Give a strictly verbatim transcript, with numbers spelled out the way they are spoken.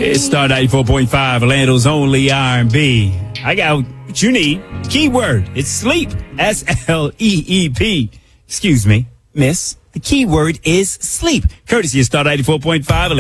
It's Star ninety-four point five, Orlando's only R and B. I got what you need. Keyword. It's sleep. S L E E P. Excuse me, miss. The keyword is sleep. Courtesy of Star ninety-four point five,